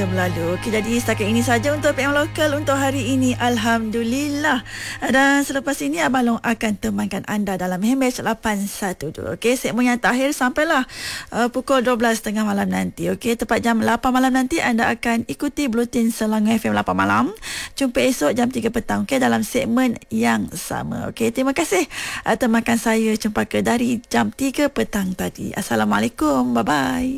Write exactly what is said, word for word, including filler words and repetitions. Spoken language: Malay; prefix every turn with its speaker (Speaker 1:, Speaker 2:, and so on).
Speaker 1: jam lalu. Okay, jadi setakat ini saja untuk P M Lokal untuk hari ini. Alhamdulillah. Dan selepas ini Abang Long akan temankan anda dalam H M H lapan satu dua. Okey, segmen yang terakhir sampailah uh, pukul dua belas tiga puluh malam nanti. Okey, tepat jam lapan malam nanti anda akan ikuti Buletin Selangor F M lapan malam. Jumpa esok jam tiga petang, okey, dalam segmen yang sama. Okey, terima kasih uh, temankan saya Cempaka dari jam tiga petang tadi. Assalamualaikum. Bye bye.